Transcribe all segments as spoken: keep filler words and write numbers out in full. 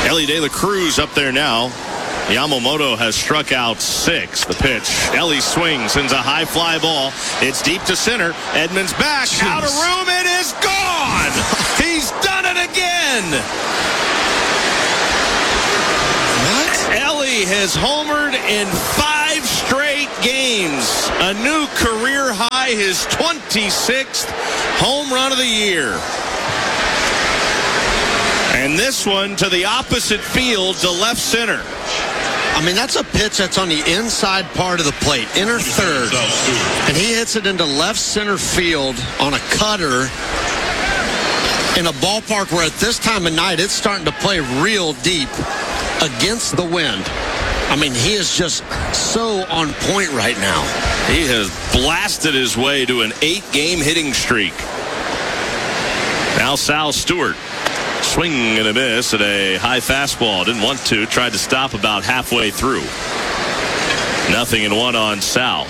Elly De La Cruz up there now. Yamamoto has struck out six. The pitch. Elly swings, sends a high fly ball. It's deep to center. Edmonds back. Jeez. Out of room. It is gone. He's done it again. What? Elly has homered in five straight games. A new career high, his twenty-sixth home run of the year. And this one to the opposite field, to left center. I mean, that's a pitch that's on the inside part of the plate, inner third. And he hits it into left center field on a cutter in a ballpark where at this time of night, it's starting to play real deep against the wind. I mean, he is just so on point right now. He has blasted his way to an eight-game hitting streak. Now Sal Stewart. Swing and a miss at a high fastball. Didn't want to. Tried to stop about halfway through. Nothing in one on Sal.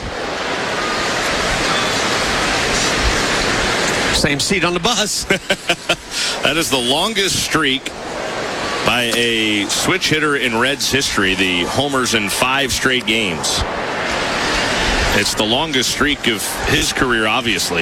Same seat on the bus. That is the longest streak by a switch hitter in Reds history. The homers in five straight games. It's the longest streak of his career, obviously.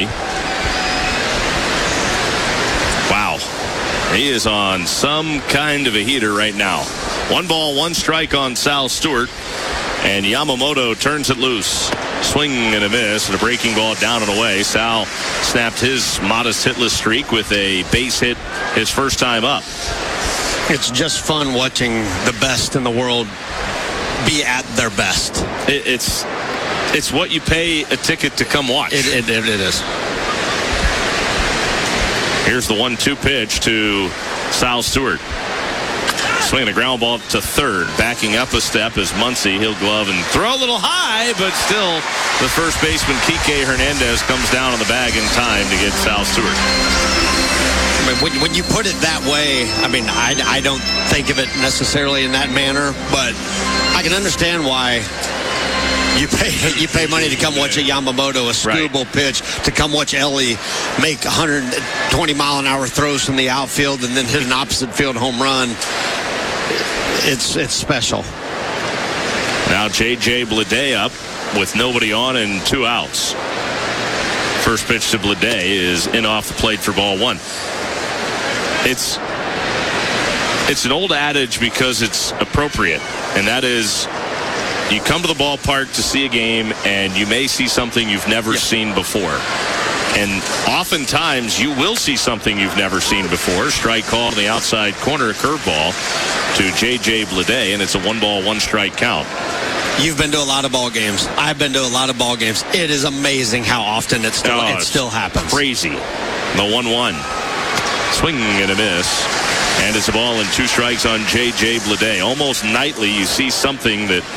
Wow. He is on some kind of a heater right now. One ball, one strike on Sal Stewart. And Yamamoto turns it loose. Swing and a miss. And a breaking ball down and away. Sal snapped his modest hitless streak with a base hit his first time up. It's just fun watching the best in the world be at their best. It, it's it's what you pay a ticket to come watch. It, it, it, it is. Here's the one two pitch to Sal Stewart. Swinging a ground ball to third. Backing up a step is Muncy. He'll glove and throw a little high, but still the first baseman, Kike Hernandez, comes down on the bag in time to get Sal Stewart. I mean, when, when you put it that way, I mean, I, I don't think of it necessarily in that manner, but I can understand why You pay you pay money to come watch a Yamamoto, a screwball right. pitch, to come watch Elly make one hundred twenty mile an hour throws from the outfield and then hit an opposite field home run. It's it's special. Now J J Bleday up with nobody on and two outs. First pitch to Bleday is in off the plate for ball one. It's it's an old adage because it's appropriate, and that is, you come to the ballpark to see a game, and you may see something you've never yeah. seen before. And oftentimes, you will see something you've never seen before. Strike call on the outside corner, a curveball to J J Bleday, and it's a one-ball, one-strike count. You've been to a lot of ball games. I've been to a lot of ball games. It is amazing how often it still, oh, it still happens. Crazy. The one one. Swing and a miss. And it's a ball and two strikes on J J Bleday. Almost nightly, you see something that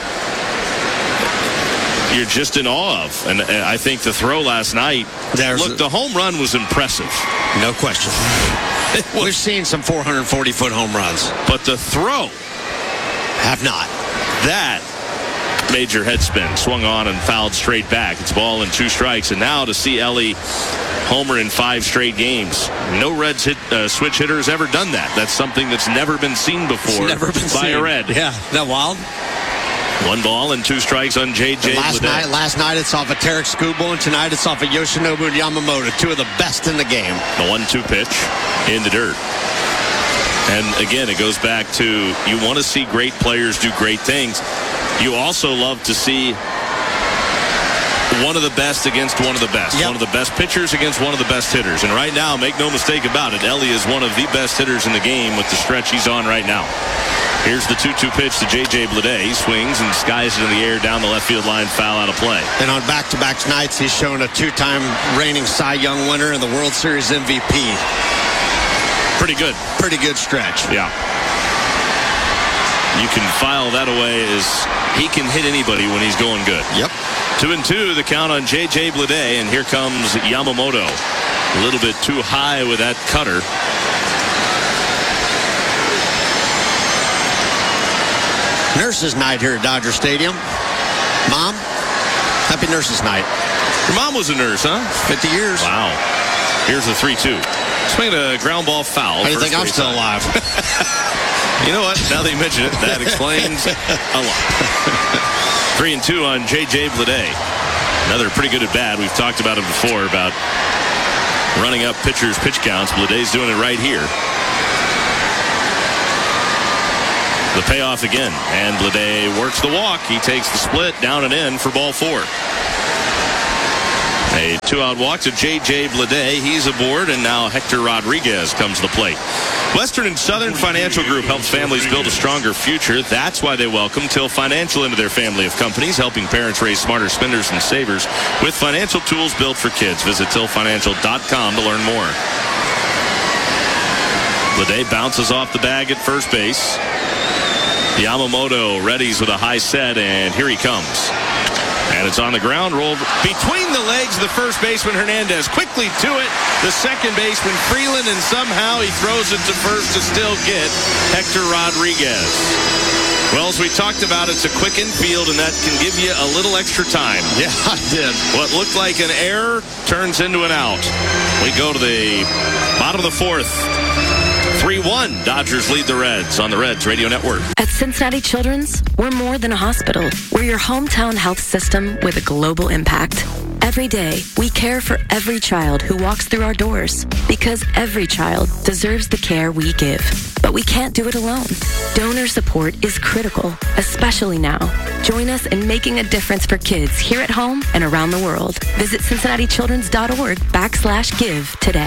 you're just in awe of. And I think the throw last night, There's look, a, the home run was impressive. No question. We've seen some four hundred forty foot home runs. But the throw. Have not. That made your head spin. Swung on and fouled straight back. It's ball and two strikes. And now to see Elly homer in five straight games. No Reds hit, uh, switch hitter has ever done that. That's something that's never been seen before never been by seen. a Red. Yeah, isn't that wild? One ball and two strikes on J J last night, last night it's off of Tarek Skubal, and tonight it's off of Yoshinobu and Yamamoto, two of the best in the game. The one two pitch in the dirt. And again, it goes back to, you want to see great players do great things. You also love to see one of the best against one of the best. Yep. One of the best pitchers against one of the best hitters. And right now, make no mistake about it, Elly is one of the best hitters in the game with the stretch he's on right now. Here's the two two pitch to J J Bleday. He swings and skies it in the air down the left field line, foul out of play. And on back-to-back nights, he's shown a two-time reigning Cy Young winner and the World Series M V P. Pretty good. Pretty good stretch. Yeah. You can file that away as he can hit anybody when he's going good. Yep. Two and two, the count on J J Bleday, and here comes Yamamoto. A little bit too high with that cutter. Nurses night here at Dodger Stadium. Mom, happy Nurses night. Your mom was a nurse, huh? fifty years. Wow. Here's the three two. Swinging a ground ball foul. How do you think I'm still alive? You know what? Now that you mention it, that explains a lot. Three and two on J J Bleday. Another pretty good at bat. We've talked about him before, about running up pitchers' pitch counts. Bleday's doing it right here. The payoff again, and Bleday works the walk. He takes the split, down and in for ball four. A two-out walk to J J Bleday. He's aboard, and now Hector Rodriguez comes to the plate. Western and Southern Financial Group helps families build a stronger future. That's why they welcome Till Financial into their family of companies, helping parents raise smarter spenders and savers with financial tools built for kids. Visit till financial dot com to learn more. Bleday bounces off the bag at first base. Yamamoto readies with a high set, and here he comes. And it's on the ground, rolled between the legs of the first baseman Hernandez. Quickly to it, the second baseman Freeland, and somehow he throws it to first to still get Hector Rodriguez. Well, as we talked about, it's a quick infield, and that can give you a little extra time. Yeah, I did. What looked like an error turns into an out. We go to the bottom of the fourth. three one, Dodgers lead the Reds on the Reds Radio Network. At Cincinnati Children's, we're more than a hospital. We're your hometown health system with a global impact. Every day, we care for every child who walks through our doors because every child deserves the care we give. But we can't do it alone. Donor support is critical, especially now. Join us in making a difference for kids here at home and around the world. Visit cincinnati children's dot org backslash give today.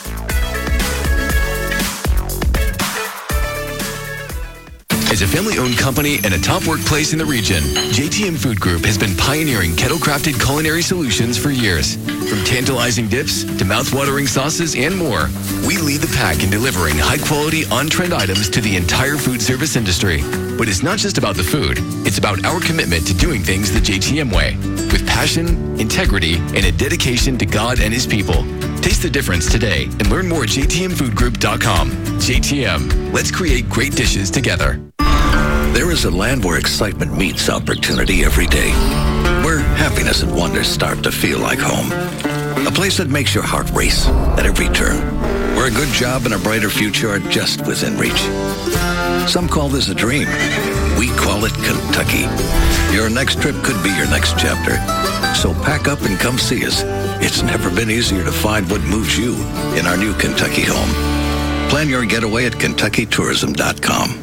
As a family-owned company and a top workplace in the region, J T M Food Group has been pioneering kettle-crafted culinary solutions for years. From tantalizing dips to mouth-watering sauces and more, we lead the pack in delivering high-quality, on-trend items to the entire food service industry. But it's not just about the food. It's about our commitment to doing things the J T M way, with passion, integrity, and a dedication to God and His people. Taste the difference today and learn more at j t m food group dot com. J T M, let's create great dishes together. There is a land where excitement meets opportunity every day, where happiness and wonder start to feel like home. A place that makes your heart race at every turn, where a good job and a brighter future are just within reach. Some call this a dream. We call it Kentucky. Your next trip could be your next chapter. So pack up and come see us. It's never been easier to find what moves you in our new Kentucky home. Plan your getaway at kentucky tourism dot com.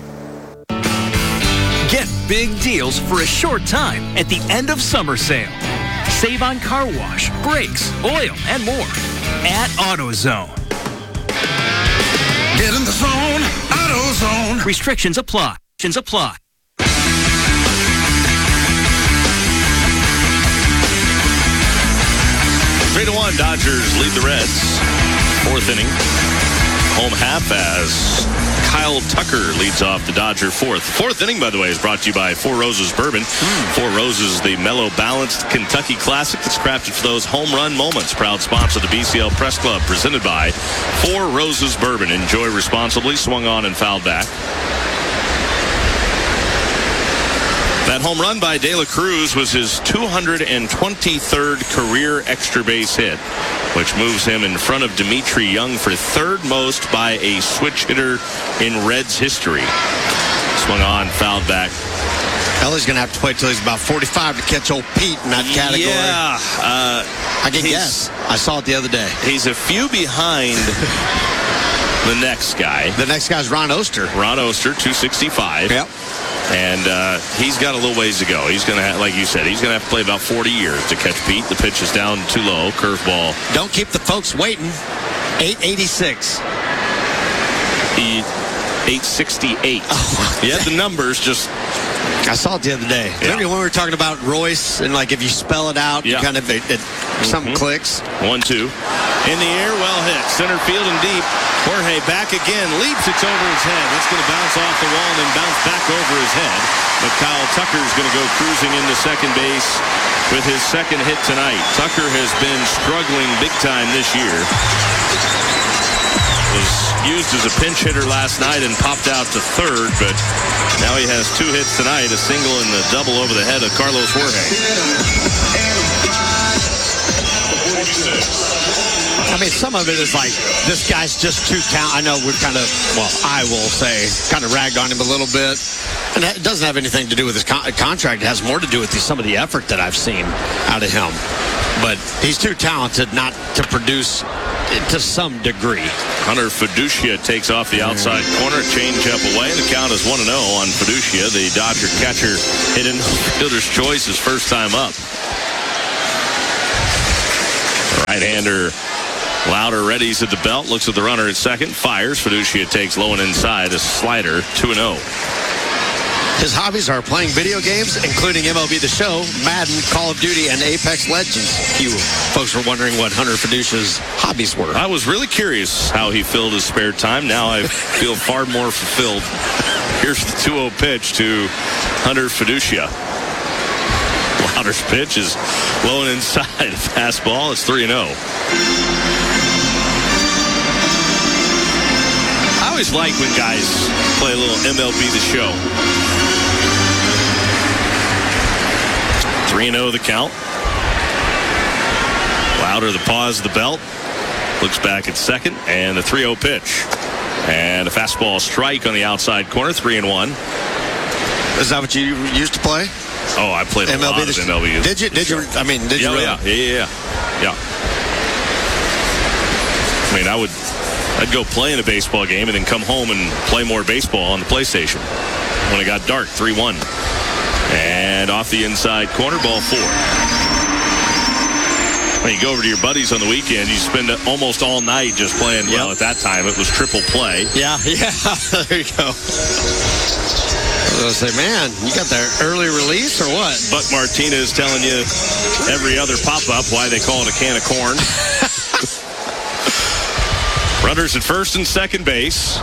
Get big deals for a short time at the end of summer sale. Save on car wash, brakes, oil, and more at AutoZone. Get in the zone, AutoZone. Restrictions apply. Restrictions apply. Three to one, Dodgers lead the Reds. Fourth inning. Home half as Kyle Tucker leads off the Dodger fourth. Fourth inning, by the way, is brought to you by Four Roses Bourbon. Mm. Four Roses, the mellow, balanced Kentucky classic that's crafted for those home run moments. Proud sponsor of the B C L Press Club, presented by Four Roses Bourbon. Enjoy responsibly. Swung on and fouled back. That home run by De La Cruz was his two hundred twenty-third career extra base hit, which moves him in front of Dimitri Young for third most by a switch hitter in Reds history. Swung on, fouled back. Ellie's going to have to wait till he's about forty-five to catch old Pete in that category. Yeah. Uh, I can guess. I saw it the other day. He's a few behind the next guy. The next guy's Ron Oster. Ron Oster, two sixty-five. Yep. And uh, he's got a little ways to go. He's going to have, like you said, he's going to have to play about forty years to catch Pete. The pitch is down too low. Curveball. Don't keep the folks waiting. eight eighty-six. He, eight sixty-eight. Oh, yeah, the numbers just... I saw it the other day. Yeah. Remember when we were talking about Royce and like if you spell it out, yeah. you kind of it, it, mm-hmm. something clicks. One, two. In the air, well hit. Center field and deep. Jorge back again. Leaps. It's over his head. That's going to bounce off the wall and then bounce back over his head. But Kyle Tucker is going to go cruising into second base with his second hit tonight. Tucker has been struggling big time this year. Was used as a pinch hitter last night and popped out to third, but now he has two hits tonight, a single and a double over the head of Carlos Jorge. I mean, some of it is like, this guy's just too talented. I know we've kind of, well, I will say, kind of ragged on him a little bit. And that doesn't have anything to do with his con- contract. It has more to do with the, some of the effort that I've seen out of him. But he's too talented not to produce to some degree. Hunter Fiducia takes off the outside corner, change up away, and the count is one and oh on Fiducia. The Dodger catcher hit in fielder's choice his first time up. Right-hander Lauder readies at the belt, looks at the runner at second, fires. Fiducia takes low and inside, a slider, two and oh. His hobbies are playing video games, including M L B The Show, Madden, Call of Duty, and Apex Legends. You folks were wondering what Hunter Fiducia's hobbies were. I was really curious how he filled his spare time. Now I feel far more fulfilled. Here's the two oh pitch to Hunter Fiducia. Lauder's pitch is low and inside. Fastball, it's three and oh. I always like when guys play a little M L B The Show. three and oh the count. Lauder the pause, the belt. Looks back at second, and the three oh pitch. And a fastball strike on the outside corner, three and one. Is that what you used to play? Oh, I played a M L B lot of M L B. Did you? Did you? I mean, did yeah, you? Really? Yeah, yeah, yeah, yeah. I mean, I would, I'd go play in a baseball game and then come home and play more baseball on the PlayStation. When it got dark, three one. And off the inside corner, ball four. When you go over to your buddies on the weekend, you spend almost all night just playing. Yep. Well, at that time, it was triple play. Yeah, yeah. There you go. I was going to say, man, you got the early release or what? Buck Martinez telling you every other pop-up why they call it a can of corn. Runners at first and second base.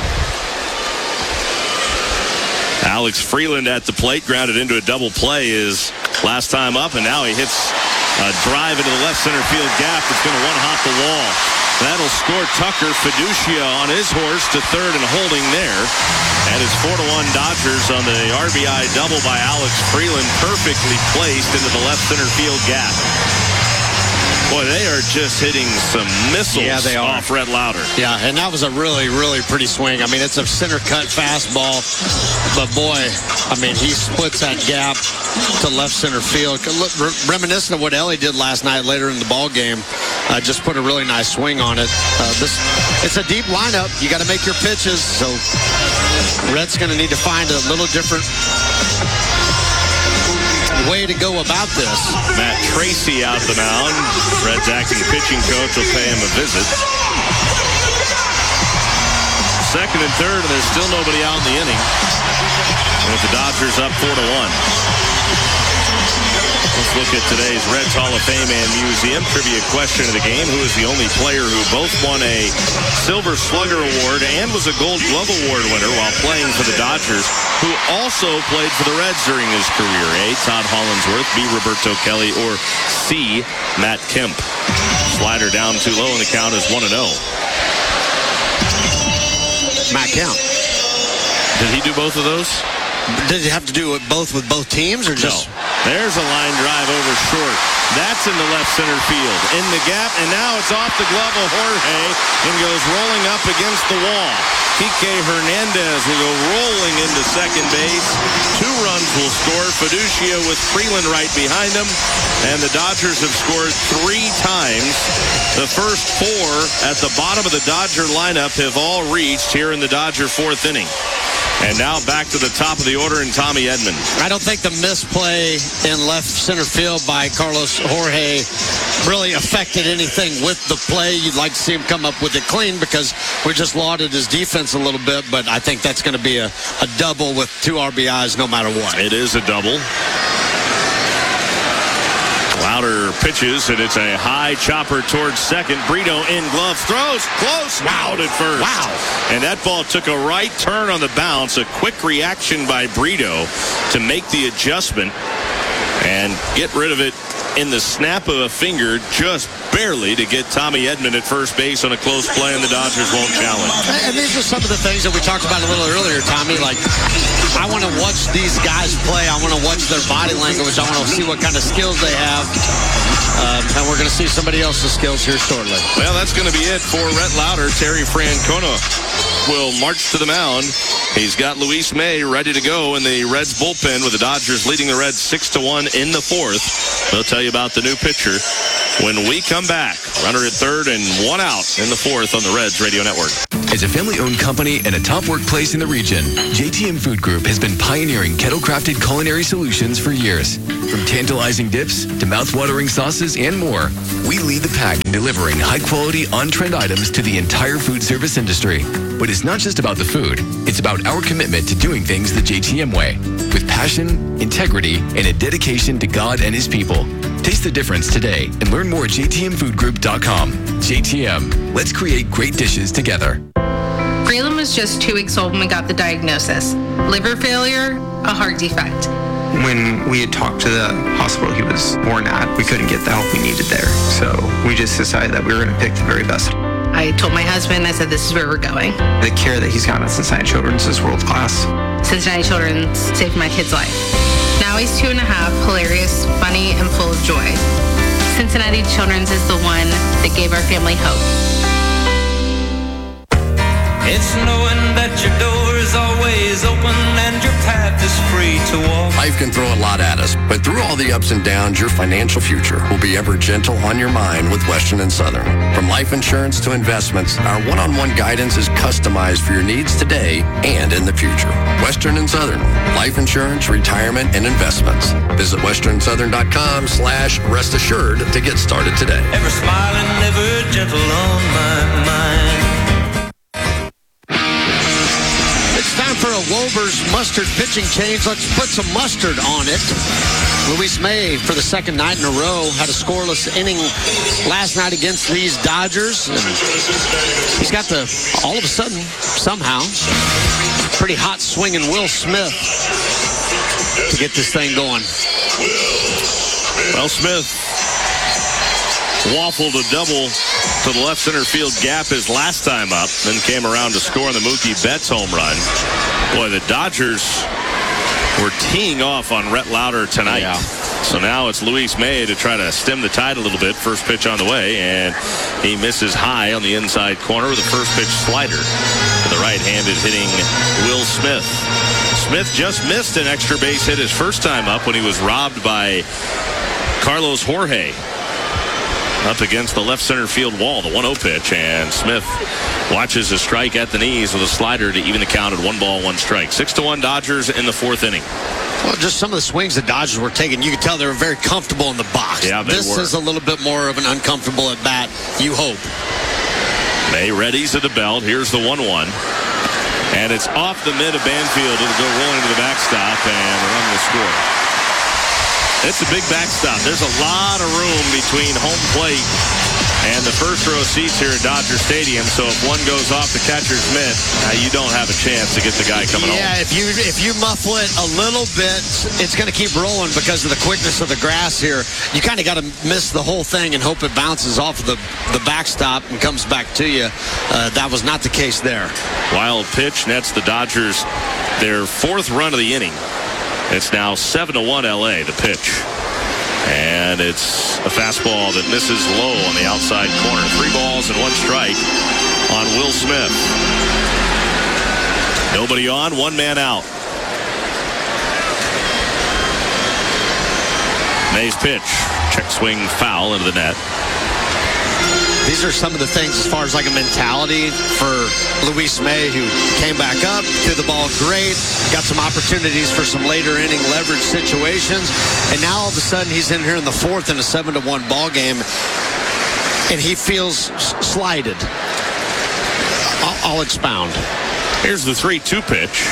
Alex Freeland at the plate, grounded into a double play his last time up, and now he hits a drive into the left center field gap that's going to one-hop the wall. That'll score Tucker. Fiducia on his horse to third and holding there. And it's four to one Dodgers on the R B I double by Alex Freeland, perfectly placed into the left center field gap. Boy, they are just hitting some missiles yeah, they are. off Red Lauder. Yeah, and that was a really, really pretty swing. I mean, it's a center cut fastball, but boy, I mean, he splits that gap to left center field. Look, reminiscent of what Ellie did last night later in the ball game. Uh, just put a really nice swing on it. Uh, this, it's a deep lineup. You got to make your pitches. So Red's going to need to find a little different way to go about this. Matt Tracy out the mound. Red's acting pitching coach will pay him a visit. Second and third, and there's still nobody out in the inning. With the Dodgers up four to one. Let's look at today's Reds Hall of Fame and Museum. Trivia question of the game. Who is the only player who both won a Silver Slugger Award and was a Gold Glove Award winner while playing for the Dodgers, who also played for the Reds during his career? A, Todd Hollandsworth, B, Roberto Kelly, or C, Matt Kemp? Slider down too low, and the count is one and oh. Matt Kemp. Did he do both of those? Did you have to do it both with both teams or just... No. There's a line drive over short. That's in the left center field. In the gap, and now it's off the glove of Jorge and goes rolling up against the wall. Kike Hernandez will go rolling into second base. Two runs will score. Fiducia with Freeland right behind him. And the Dodgers have scored three times. The first four at the bottom of the Dodger lineup have all reached here in the Dodger fourth inning. And now back to the top of the order in Tommy Edman. I don't think the misplay in left center field by Carlos Jorge really affected anything with the play. You'd like to see him come up with it clean because we just lauded his defense a little bit, but I think that's going to be a, a double with two R B Is no matter what. It is a double. Lauder pitches, and it's a high chopper towards second. Brito in glove, throws, close, wow, at first. Wow. And that ball took a right turn on the bounce. A quick reaction by Brito to make the adjustment and get rid of it in the snap of a finger, just barely to get Tommy Edman at first base on a close play, and the Dodgers won't challenge. And these are some of the things that we talked about a little earlier, Tommy. Like, I want to watch these guys play. I want to watch their body language. I want to see what kind of skills they have. Um, and we're going to see somebody else's skills here shortly. Well, that's going to be it for Rhett Lauder. Terry Francona will march to the mound. He's got Luis May ready to go in the Reds bullpen, with the Dodgers leading the Reds six to one in the fourth. We'll tell you about the new pitcher when we come back. Runner at third and one out in the fourth on the Reds Radio Network. As a family-owned company and a top workplace in the region, J T M Food Group has been pioneering kettle-crafted culinary solutions for years. From tantalizing dips to mouth-watering sauces and more, we lead the pack in delivering high-quality, on-trend items to the entire food service industry. But it's not just about the food. It's about our commitment to doing things the J T M way, with passion, integrity, and a dedication to God and His people. Taste the difference today and learn more at J T M food group dot com. J T M, let's create great dishes together. Braylon was just two weeks old when we got the diagnosis. Liver failure, a heart defect. When we had talked to the hospital he was born at, we couldn't get the help we needed there. So we just decided that we were going to pick the very best. I told my husband, I said, this is where we're going. The care that he's gotten at Cincinnati Children's is world class. Cincinnati Children's saved my kid's life. Now he's two and a half, hilarious, funny, and full of joy. Cincinnati Children's is the one that gave our family hope. It's knowing that your door is always open and your path is free to walk. Life can throw a lot at us, but through all the ups and downs, your financial future will be ever gentle on your mind with Western and Southern. From life insurance to investments, our one-on-one guidance is customized for your needs today and in the future. Western and Southern, life insurance, retirement, and investments. Visit western southern dot com slash rest assured to get started today. Ever smiling, ever gentle on my mind. It's time for a Wober's mustard pitching change. Let's put some mustard on it. Luis May, for the second night in a row, had a scoreless inning last night against these Dodgers. And he's got the, all of a sudden, somehow, pretty hot swinging Will Smith to get this thing going. Well, Smith waffled a double to the left center field gap his last time up, then came around to score on the Mookie Betts home run. Boy, the Dodgers were teeing off on Rhett Lauder tonight. Yeah. So now it's Luis May to try to stem the tide a little bit. First pitch on the way, and he misses high on the inside corner with a first pitch slider to the right-handed hitting Will Smith. Smith just missed an extra base hit his first time up when he was robbed by Carlos Jorge up against the left center field wall, the one oh pitch, and Smith watches a strike at the knees with a slider to even the count at one ball, one strike. Six to one Dodgers in the fourth inning. Well, just some of the swings the Dodgers were taking, you could tell they were very comfortable in the box. Yeah, they this were. is a little bit more of an uncomfortable at bat, you hope. May readies at the belt. Here's the one one. And it's off the mid of Banfield. It'll go rolling to the backstop, and the run will score. It's a big backstop. There's a lot of room between home plate and the first row seats here at Dodger Stadium. So if one goes off the catcher's mitt, uh, you don't have a chance to get the guy coming yeah, home. if you if you muffle it a little bit, it's going to keep rolling because of the quickness of the grass here. You kind of got to miss the whole thing and hope it bounces off of the, the backstop and comes back to you. Uh, that was not the case there. Wild pitch nets the Dodgers their fourth run of the inning. It's now seven to one L A, the pitch. And it's a fastball that misses low on the outside corner. Three balls and one strike on Will Smith. Nobody on, one man out. May's pitch. Check swing foul into the net. These are some of the things as far as like a mentality for Luis May, who came back up, threw the ball great, got some opportunities for some later inning leverage situations, and now all of a sudden he's in here in the fourth in a seven to one ball game, and he feels slighted. I'll, I'll expound. Here's the three two pitch.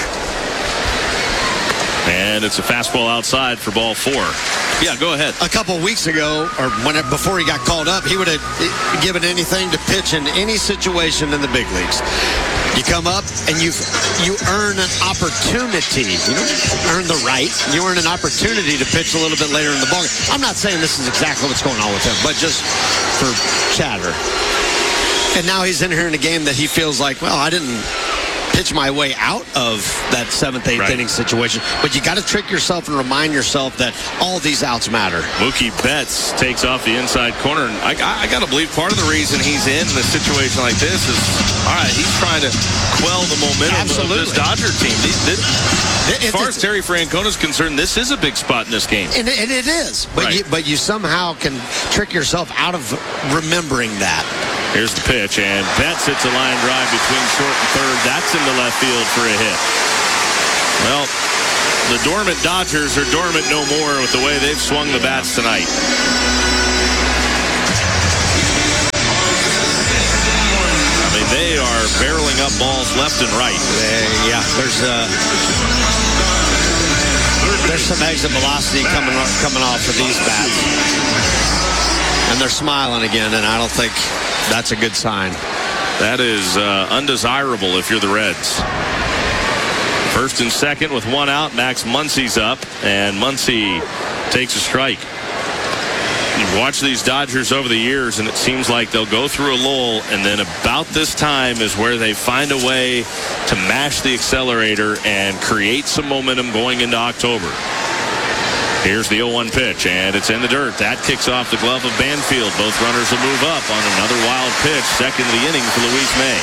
And it's a fastball outside for ball four. Yeah, go ahead. A couple of weeks ago, or when it, before he got called up, he would have given anything to pitch in any situation in the big leagues. You come up and you you earn an opportunity. You don't earn the right. You earn an opportunity to pitch a little bit later in the ball game. I'm not saying this is exactly what's going on with him, but just for chatter. And now he's in here in a game that he feels like, well, I didn't pitch my way out of that seventh, eighth right. inning situation. But you got to trick yourself and remind yourself that all these outs matter. Mookie Betts takes off the inside corner. And I, I, I got to believe part of the reason he's in a situation like this is, all right, he's trying to quell the momentum Absolutely. of this Dodger team. These, this, It- as far it's- as Terry Francona is concerned, this is a big spot in this game. And it, and it is. But, Right. you, but you somehow can trick yourself out of remembering that. Here's the pitch, and Betts hits a line drive between short and third. That's into left field for a hit. Well, the dormant Dodgers are dormant no more with the way they've swung the bats tonight. I mean, they are barreling up balls left and right. They, yeah, there's uh, there's some exit velocity coming coming off of these bats, and they're smiling again. And I don't think that's a good sign. That is uh, undesirable if you're the Reds. First and second with one out. Max Muncy's up, and Muncy takes a strike. You've watched these Dodgers over the years, and it seems like they'll go through a lull, and then about this time is where they find a way to mash the accelerator and create some momentum going into October. Here's the oh one pitch, and it's in the dirt. That kicks off the glove of Banfield. Both runners will move up on another wild pitch. Second of the inning for Luis May.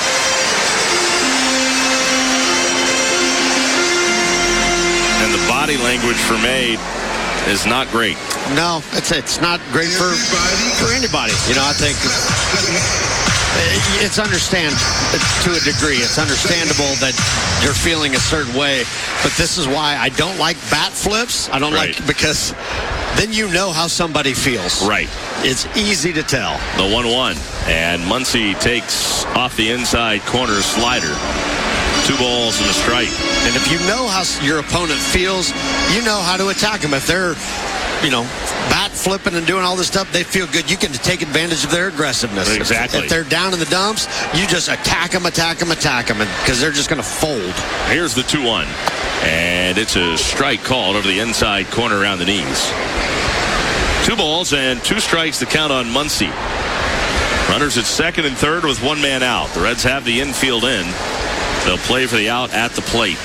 And the body language for May is not great. No, it's it's not great for for anybody. You know, I think it's understand to a degree. It's understandable that you're feeling a certain way, but this is why I don't like bat flips. I don't Right. like because then you know how somebody feels. Right. It's easy to tell. The one one, and Muncy takes off the inside corner slider. Two balls and a strike. And if you know how your opponent feels, you know how to attack them. If they're, you know, bat flipping and doing all this stuff, they feel good. You can take advantage of their aggressiveness. Exactly. If, if they're down in the dumps, you just attack them, attack them, attack them, because they're just going to fold. Here's the two one, and it's a strike called over the inside corner around the knees. Two balls and two strikes to count on Muncy. Runners at second and third with one man out. The Reds have the infield in. They'll play for the out at the plate.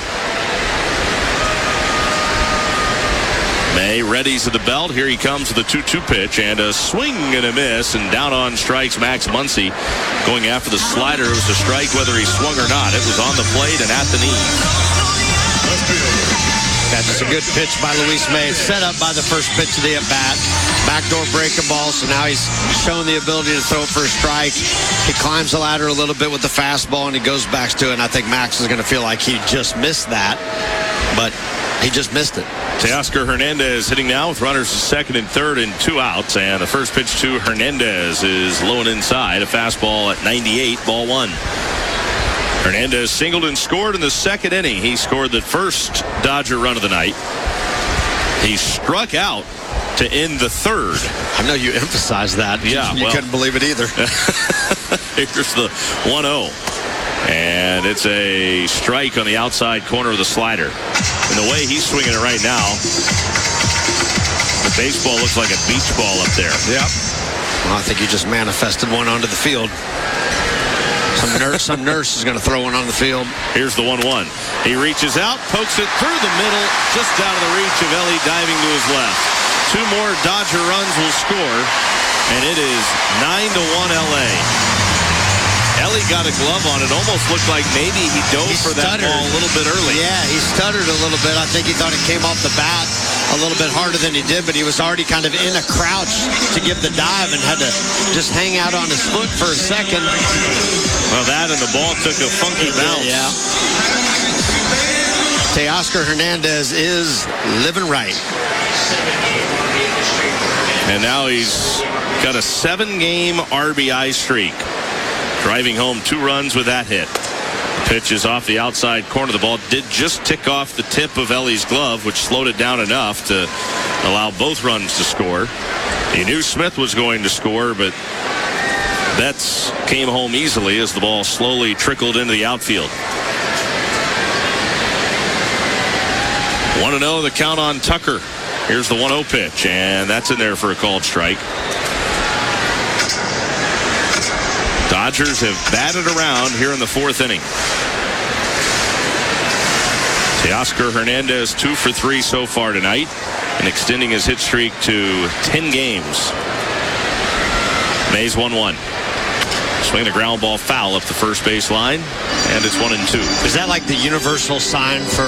May readies to the belt. Here he comes with a two two pitch and a swing and a miss, and down on strikes Max Muncy going after the slider. It was a strike whether he swung or not. It was on the plate and at the knees. That's a good pitch by Luis May. Set up by the first pitch of the at-bat. Backdoor breaking ball, so now he's shown the ability to throw it for a strike. He climbs the ladder a little bit with the fastball, and he goes back to it, and I think Max is going to feel like he just missed that, but he just missed it. Teoscar Hernandez hitting now with runners at second and third and two outs, and the first pitch to Hernandez is low and inside. A fastball at ninety-eight, ball one. Hernandez singled and scored in the second inning. He scored the first Dodger run of the night. He struck out to end the third. I know you emphasized that. Yeah, You, you well, couldn't believe it either. Here's the one oh. And it's a strike on the outside corner of the slider. And the way he's swinging it right now, the baseball looks like a beach ball up there. Yep. Well, I think he just manifested one onto the field. Some nurse, some nurse is going to throw one on the field. Here's the one one. He reaches out, pokes it through the middle, just out of the reach of Ellie diving to his left. Two more Dodger runs will score, and it is nine to one L A. Ellie got a glove on it. Almost looked like maybe he dove He for that stuttered. ball a little bit early. Yeah, he stuttered a little bit. I think he thought it came off the bat a little bit harder than he did, but he was already kind of in a crouch to give the dive and had to just hang out on his foot for a second. Well, that and the ball took a funky bounce. Yeah. Teoscar Hernandez is living right. And now he's got a seven-game R B I streak, driving home two runs with that hit. The pitch is off the outside corner. The ball did just tick off the tip of Ellie's glove, which slowed it down enough to allow both runs to score. He knew Smith was going to score, but Betts came home easily as the ball slowly trickled into the outfield. one oh the count on Tucker. Here's the one oh pitch, and that's in there for a called strike. Dodgers have batted around here in the fourth inning. Teoscar Hernandez two for three so far tonight and extending his hit streak to ten games. Mays one one. Swing a ground ball foul up the first base line, and it's one and two. Is that like the universal sign for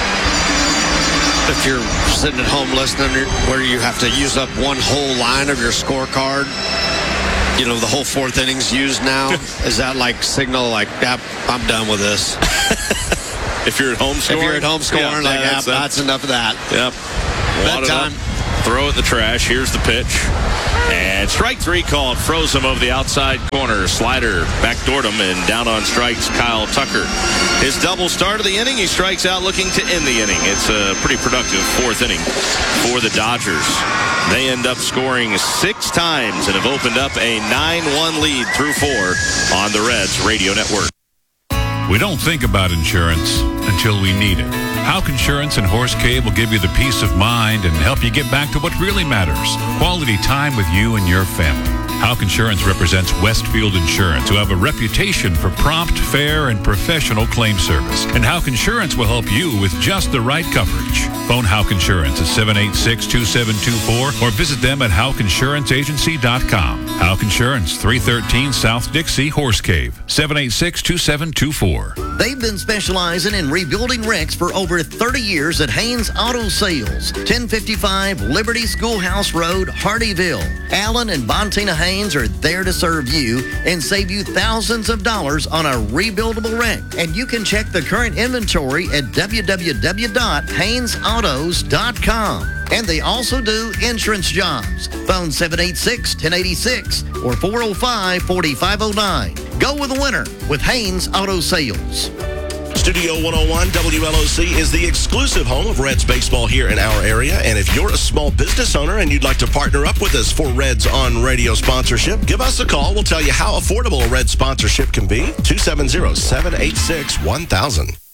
if you're sitting at home listening where you have to use up one whole line of your scorecard? You know, the whole fourth inning's used now. Is that like signal like, yep, I'm done with this? If you're at home scoring? If you're at home scoring, yeah, like, that's, yep, that's enough of that. Yep. Bedtime. Throw it in the trash. Here's the pitch. And strike three called. Froze him over the outside corner. Slider backdoored him, and down on strikes, Kyle Tucker. His double start of the inning, he strikes out looking to end the inning. It's a pretty productive fourth inning for the Dodgers. They end up scoring six times and have opened up a nine one lead through four on the Reds Radio Network. We don't think about insurance until we need it. Houck Insurance and Horse Cave will give you the peace of mind and help you get back to what really matters. Quality time with you and your family. Houck Insurance represents Westfield Insurance, who have a reputation for prompt, fair, and professional claim service. And Houck Insurance will help you with just the right coverage. Phone Houck Insurance at seven eight six, two seven two four or visit them at houck insurance agency dot com. Houck Insurance, three thirteen South Dixie, Horse Cave, seven eight six, two seven two four. They've been specializing in rebuilding wrecks for over thirty years at Haynes Auto Sales, ten fifty-five Liberty Schoolhouse Road, Hardyville. Allen and Bontina Haynes are there to serve you and save you thousands of dollars on a rebuildable wreck. And you can check the current inventory at w w w dot haynes autos dot com. And they also do insurance jobs. Phone seven eight six, one zero eight six or four oh five, four five oh nine. Go with the winner with Haynes Auto Sales. Studio one oh one W L O C is the exclusive home of Reds baseball here in our area. And if you're a small business owner and you'd like to partner up with us for Reds on Radio sponsorship, give us a call. We'll tell you how affordable a Reds sponsorship can be. two seven zero, seven eight six, one thousand.